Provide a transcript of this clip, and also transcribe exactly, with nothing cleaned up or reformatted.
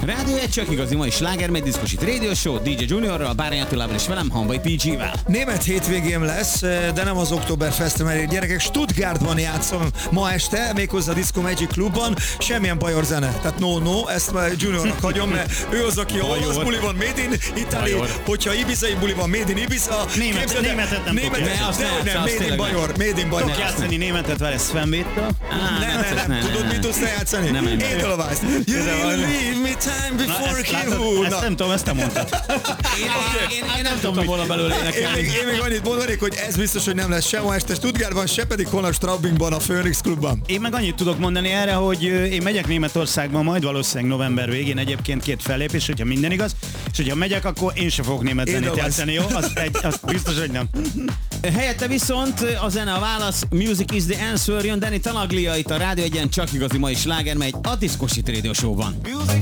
Rádió egy csak igazi mai sláger, megy diszkosít Radio Show, dé dzsé Juniorral, Bárány Attilával és velem, Hamvai pé gé-vel. Német hétvégém lesz, de nem az Oktoberfest, mert gyerekek, Stuttgartban játszom ma este, méghozzá a Disco Magic Clubban, semmilyen bajor zene. Tehát no, no, ezt már Juniornak hagyom, mert ő az, aki olasz buli van, Made in Italy, hogyha ibizai buli van, Made in Ibiza. Német, képzeld, németet nem németet, tudok de, játszani. de, nem, Made in Bajor, Made in Bajor. Tudok játszani németet vele Sven Bethel. Nem, nem, nem, tudod, mit tudsz játszani? Nem, nem, nem. Edelweiss. You leave me time before you. Ezt nem tudom, ezt nem mondtad. Én nem tudtam volna belőle Én énekelni. még, én még annyit mondanék, hogy ez biztos, hogy nem lesz sem ma este Stuttgartban, se pedig holnap Straubingban, a Phoenix Clubban. Én meg annyit tudok mondani erre, hogy én megyek Németországba majd valószínűleg november végén, egyébként két fellépés, hogyha minden igaz, és hogyha megyek, akkor én sem fogok német zenét játszani, jó? Azt, egy, azt biztos, hogy nem. Helyette viszont a zene a válasz, Music is the answer, jön Danny Talaglia itt a Rádió egyen, csak igazi mai sláger megy a Disco Shit Radio Show-ban.